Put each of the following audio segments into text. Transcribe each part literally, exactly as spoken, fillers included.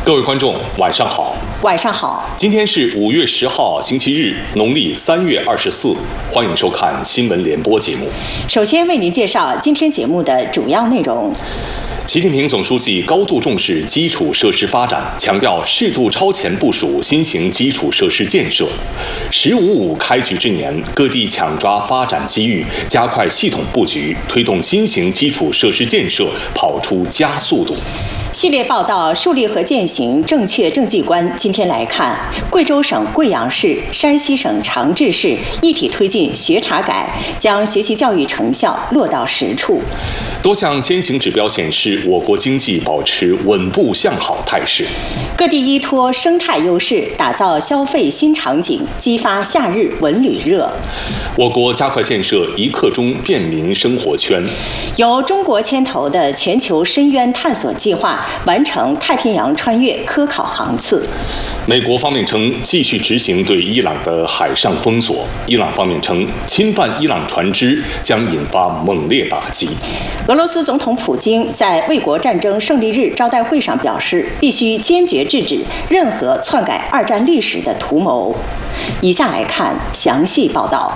各位观众，晚上好。 晚上好。 今天是五月十号，星期日，农历三月二十四。欢迎收看新闻联播节目。 首先为您介绍今天节目的主要内容。 习近平总书记高度重视基础设施发展，强调适度超前部署新型基础设施建设。十五五开局之年，各地抢抓发展机遇，加快系统布局，推动新型基础设施建设跑出加速度。 系列报道树立和践行正确政绩观。今天来看，贵州省贵阳市、山西省长治市一体推进学查改，将学习教育成效落到实处。 多项先行指标显示，我国经济保持稳步向好态势。 各地依托生态优势，打造消费新场景，激发夏日文旅热。 我国加快建设一刻钟便民生活圈。 由中国牵头的全球深渊探索计划完成太平洋穿越科考航次。 美国方面称继续执行对伊朗的海上封锁，伊朗方面称侵犯伊朗船只将引发猛烈打击。 俄罗斯总统普京在卫国战争胜利日招待会上表示，必须坚决制止任何篡改二战历史的图谋。以下来看详细报道。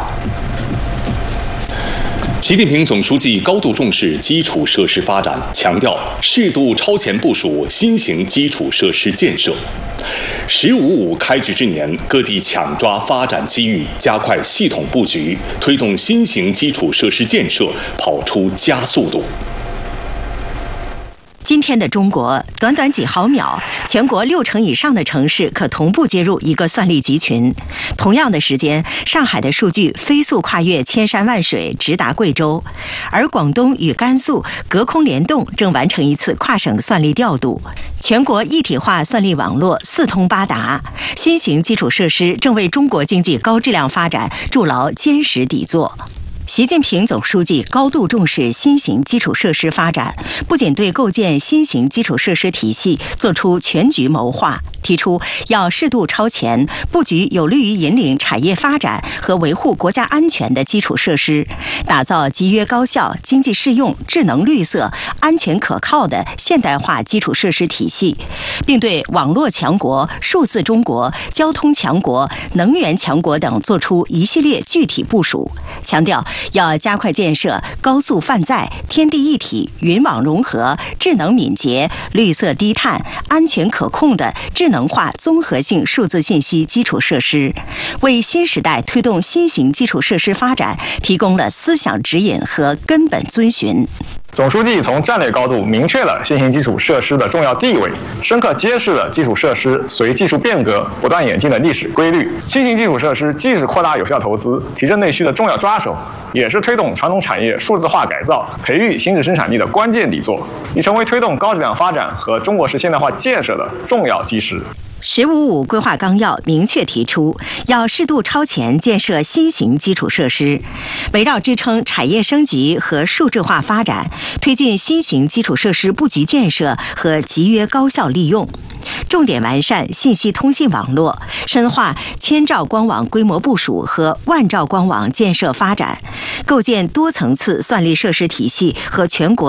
习近平总书记高度重视基础设施发展，强调适度超前部署新型基础设施建设。十五五开局之年，各地抢抓发展机遇，加快系统布局，推动新型基础设施建设跑出加速度。 今天的中国，短短几毫秒，全国六成以上的城市可同步接入一个算力集群。同样的时间，上海的数据飞速跨越千山万水，直达贵州，而广东与甘肃隔空联动，正完成一次跨省算力调度。全国一体化算力网络四通八达，新型基础设施正为中国经济高质量发展筑牢坚实底座。习近平总书记高度重视新型基础设施发展，不仅对构建新型基础设施体系作出全局谋划，提出要适度超前布局有利于引领产业发展和维护国家安全的基础设施，打造集约高效、经济适用、智能绿色、安全可靠的现代化基础设施体系，并对网络强国、数字中国、交通强国、能源强国等作出一系列具体部署，强调要加快建设高速泛在、天地一体、云网融合、智能敏捷、绿色低碳、安全可控的智能化综合性数字信息基础设施，为新时代推动新型基础设施发展提供了思想指引和根本遵循。 总书记从战略高度明确了新型基础设施的重要地位，深刻揭示了基础设施随技术变革不断演进的历史规律。新型基础设施既是扩大有效投资、提振内需的重要抓手，也是推动传统产业数字化改造、培育新质生产力的关键底座，已成为推动高质量发展和中国式现代化建设的重要基石。 十五五规划纲要明确提出，要适度超前建设新型基础设施，围绕支撑产业升级和数字化发展，推进新型基础设施布局建设和集约高效利用，重点完善信息通信网络，深化千兆光网规模部署和万兆光网建设发展，构建多层次算力设施体系和全国